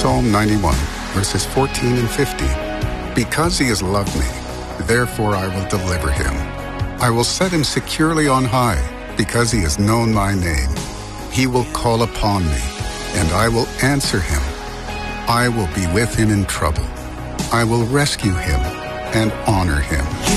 Psalm 91, verses 14 and 15. Because he has loved me, therefore I will deliver him. I will set him securely on high, because he has known my name. He will call upon me, and I will answer him. I will be with him in trouble. I will rescue him and honor him.